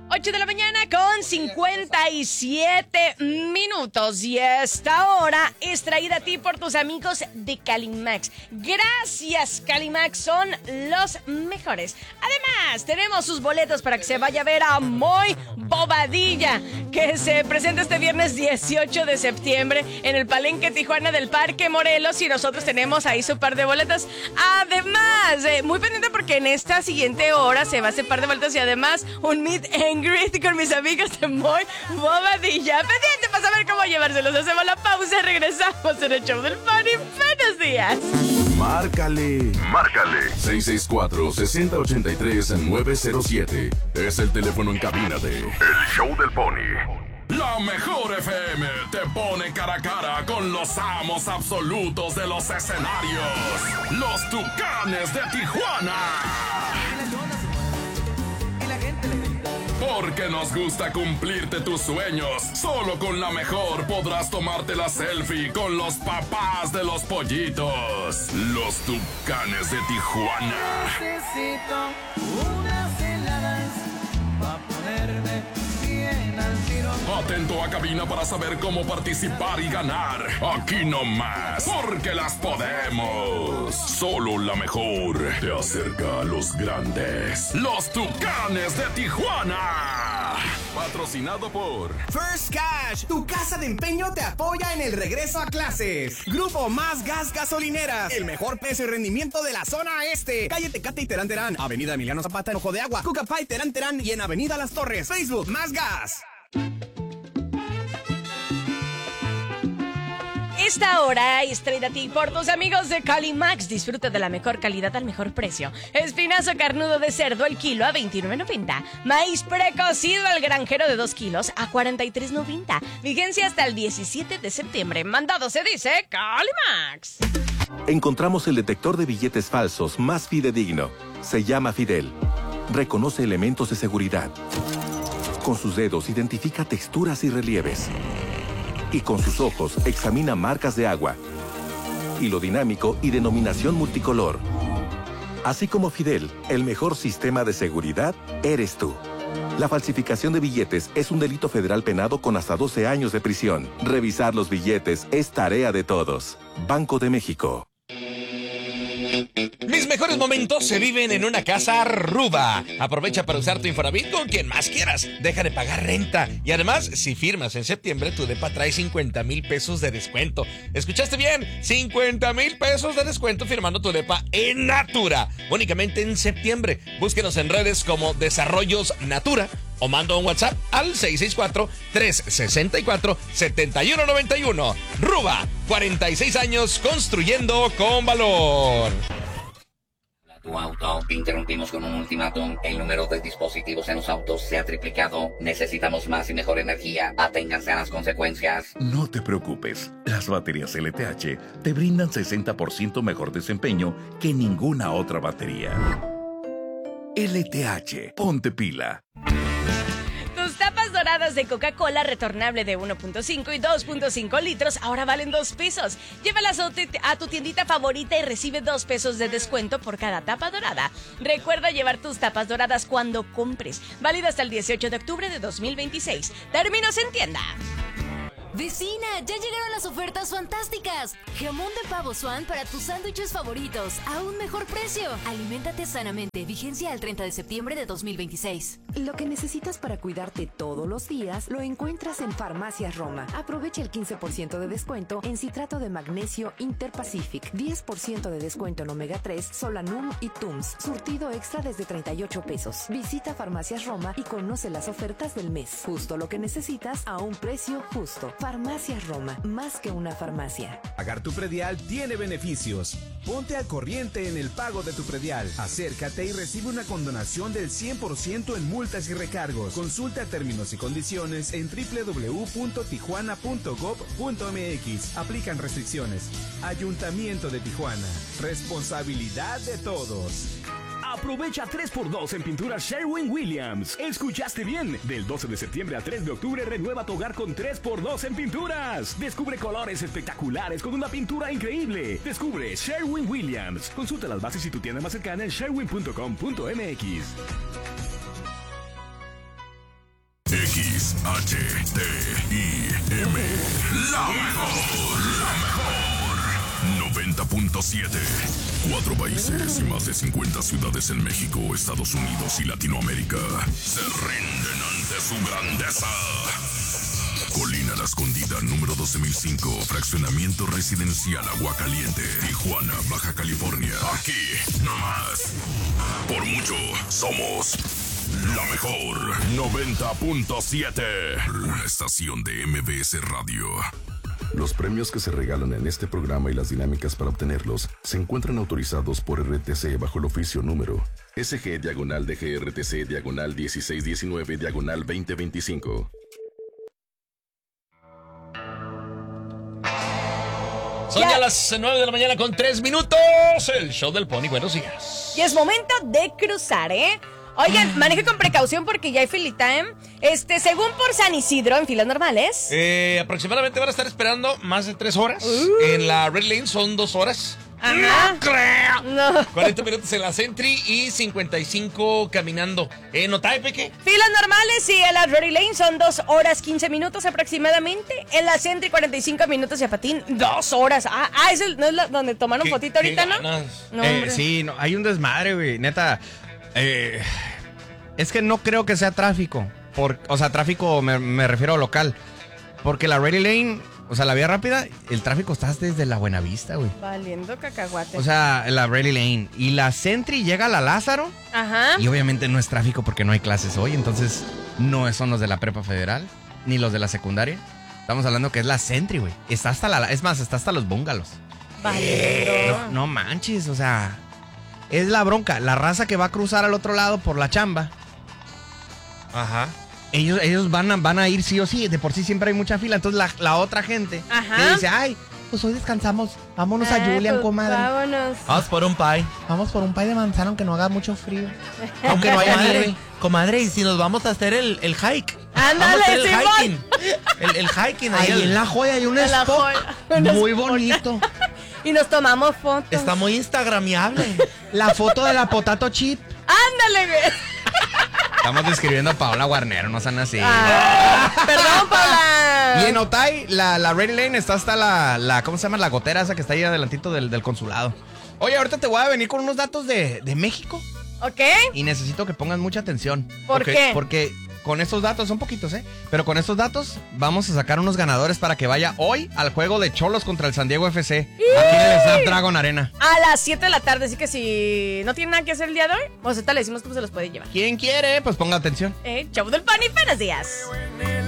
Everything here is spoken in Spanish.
8 de la mañana con 57 minutos. Y esta hora es traída a ti por tus amigos de Calimax. Gracias, Calimax, son los mejores. Además, tenemos sus boletos para que se vaya a ver a Moy Bobadilla, que se presenta este viernes 18 de septiembre en el Palenque Tijuana del Parque Morelos. Y nosotros tenemos ahí su par de boletas. Además, muy pendiente porque en esta siguiente hora se va a hacer par de boletos y además un meet and greet con mis amigos de Moy Bobadilla. Pendiente para saber cómo llevárselos. Hacemos la pausa y regresamos en el show del Funny. Buenos días. Márcale 664-6083-907. Es el teléfono en cabina de El Show del Pony. La mejor FM te pone cara a cara con los amos absolutos de los escenarios. Los Tucanes de Tijuana. Porque nos gusta cumplirte tus sueños. Solo con la mejor podrás tomarte la selfie con los papás de los pollitos. Los Tucanes de Tijuana. Necesito unas heladas para ponerme bien al tiro. Atento a cabina para saber cómo participar y ganar. Aquí nomás, porque las podemos. Solo la mejor te acerca a los grandes. Los Tucanes de Tijuana. Patrocinado por First Cash, tu casa de empeño te apoya en el regreso a clases. Grupo Más Gas Gasolineras, el mejor precio y rendimiento de la zona este. Calle Tecate y Terán Terán, Avenida Emiliano Zapata en Ojo de Agua, Cucapay, Terán Terán y en Avenida Las Torres. Facebook Más Gas. Esta hora es traída a ti por tus amigos de Calimax. Disfruta de la mejor calidad al mejor precio. Espinazo carnudo de cerdo el kilo a $29.90. Maíz precocido al granjero de 2 kilos a $43.90. Vigencia hasta el 17 de septiembre. Mandado se dice Calimax. Encontramos el detector de billetes falsos más fidedigno. Se llama Fidel. Reconoce elementos de seguridad. Con sus dedos identifica texturas y relieves. Y con sus ojos examina marcas de agua, hilo dinámico y denominación multicolor. Así como Fidel, el mejor sistema de seguridad eres tú. La falsificación de billetes es un delito federal penado con hasta 12 años de prisión. Revisar los billetes es tarea de todos. Banco de México. Mis mejores momentos se viven en una casa Ruba. Aprovecha para usar tu Infonavit con quien más quieras. Deja de pagar renta. Y además, si firmas en septiembre, tu depa trae 50,000 pesos de descuento. ¿Escuchaste bien? 50,000 pesos de descuento firmando tu depa en Natura. Únicamente en septiembre. Búsquenos en redes como Desarrollos Natura o manda un WhatsApp al 664-364-7191. Ruba, 46 años construyendo con valor. Tu auto. Interrumpimos con un ultimátum. El número de dispositivos en los autos se ha triplicado. Necesitamos más y mejor energía. Aténganse a las consecuencias. No te preocupes. Las baterías LTH te brindan 60% mejor desempeño que ninguna otra batería. LTH, ponte pila. Tus tapas doradas de Coca-Cola retornable de 1.5 y 2.5 litros ahora valen $2. Llévalas a tu tiendita favorita y recibe $2 de descuento por cada tapa dorada. Recuerda llevar tus tapas doradas cuando compres. Válido hasta el 18 de octubre de 2026. Términos en tienda. Vecina, ya llegaron las ofertas fantásticas. Jamón de pavo Swan para tus sándwiches favoritos a un mejor precio. Aliméntate sanamente. Vigencia al 30 de septiembre de 2026. Lo que necesitas para cuidarte todos los días lo encuentras en Farmacias Roma. Aprovecha el 15% de descuento en citrato de magnesio Interpacific, 10% de descuento en omega 3, Solanum y Tums. Surtido extra desde $38. Visita Farmacias Roma y conoce las ofertas del mes. Justo lo que necesitas a un precio justo. Farmacias Roma, más que una farmacia. Pagar tu predial tiene beneficios. Ponte al corriente en el pago de tu predial. Acércate y recibe una condonación del 100% en multas y recargos. Consulta términos y condiciones en www.tijuana.gov.mx. Aplican restricciones. Ayuntamiento de Tijuana. Responsabilidad de todos. Aprovecha 3x2 en pinturas Sherwin-Williams. ¿Escuchaste bien? Del 12 de septiembre al 3 de octubre renueva tu hogar con 3x2 en pinturas. Descubre colores espectaculares con una pintura increíble. Descubre Sherwin-Williams. Consulta las bases y tu tienda más cercana en sherwin.com.mx. XHTIM. La mejor. 90.7. 4 países y más de 50 ciudades en México, Estados Unidos y Latinoamérica se rinden ante su grandeza. Colina La Escondida, número 12005, fraccionamiento residencial Aguacaliente, Tijuana, Baja California. Aquí, nomás. Por mucho, somos la mejor. 90.7. Una estación de MBS Radio. Los premios que se regalan en este programa y las dinámicas para obtenerlos se encuentran autorizados por RTC bajo el oficio número SG-DGRTC-1619-2025. Son ya las 9 de la mañana con 3 minutos. El show del Pony. Buenos días. Y es momento de cruzar, ¿eh? Oigan, maneje con precaución porque ya hay fila time. Según por San Isidro, en filas normales. Aproximadamente van a estar esperando más de 3 horas. En la Red Lane son 2 horas. Ajá. No creo. No. 40 minutos en la Sentry y 55 caminando. ¿Notaste, Peque? Filas normales y en la Red Lane son 2 horas 15 minutos aproximadamente. En la Sentry 45 minutos y a patín 2 horas. ¿No es donde tomaron fotito ahorita, no? No, sí, no, hay un desmadre, güey. Neta. Es que no creo que sea tráfico. O sea, tráfico me refiero a local. Porque la Ready Lane, o sea, la vía rápida, el tráfico está desde la Buenavista, güey. Valiendo cacahuate. O sea, la Ready Lane. Y la Sentry llega a la Lázaro. Ajá. Y obviamente no es tráfico porque no hay clases hoy. Entonces, no son los de la prepa federal, ni los de la secundaria. Estamos hablando que es la Sentry, güey. Está hasta está hasta los bungalows. Valiendo. No manches, o sea... Es la bronca, la raza que va a cruzar al otro lado por la chamba. Ajá. Ellos van a ir sí o sí, de por sí siempre hay mucha fila. Entonces la otra gente que dice, ay, pues hoy descansamos, vámonos a Julian, pues, comadre. Vámonos. Vamos por un pie. Vamos por un pie de manzana, aunque no haga mucho frío. Aunque no haya nieve. Comadre, y si nos vamos a hacer el hike. Ándale, el hiking. El hiking ahí en La Joya hay un spot muy bonito. Y nos tomamos fotos. Está muy instagramiable. La foto de la potato chip. Ándale, güey. Estamos describiendo a Paola Guarnero, no sean así. Perdón, Paola. Y en Otay, la Ready Lane está hasta la ¿cómo se llama? La gotera esa que está ahí adelantito del consulado. Oye, ahorita te voy a venir con unos datos de México. Ok. Y necesito que pongan mucha atención. ¿Por qué? Porque con estos datos, son poquitos, pero con estos datos vamos a sacar unos ganadores para que vaya hoy al juego de Cholos contra el San Diego FC. Aquí en el Snapdragon Arena. A las 7 de la tarde, así que si no tienen nada que hacer el día de hoy, pues ahorita le decimos cómo se los puede llevar. ¿Quién quiere? Pues ponga atención. Chavo del Pony, buenos días.